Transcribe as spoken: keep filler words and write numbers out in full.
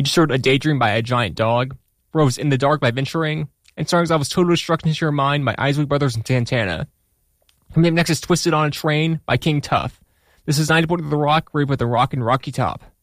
just heard A Daydream by A Giant Dog, Rose In the Dark by Venturing, and songs I Was Totally Struck Into Your Mind by Isley Brothers and Santana. Coming up next is Twisted on a Train by King Tuff. This is ninety point of The Rock, we're with the Rock and Rocky Top.